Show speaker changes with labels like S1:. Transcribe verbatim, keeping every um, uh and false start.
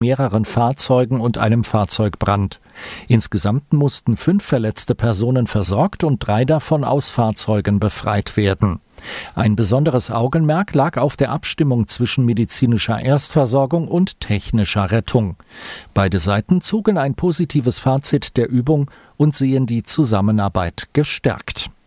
S1: mehreren Fahrzeugen und einem Fahrzeugbrand. Insgesamt mussten fünf verletzte Personen versorgt und drei davon aus Fahrzeugen befreit werden. Ein besonderes Augenmerk lag auf der Abstimmung zwischen medizinischer Erstversorgung und technischer Rettung. Beide Seiten zogen ein positives Fazit der Übung und sehen die Zusammenarbeit gestärkt.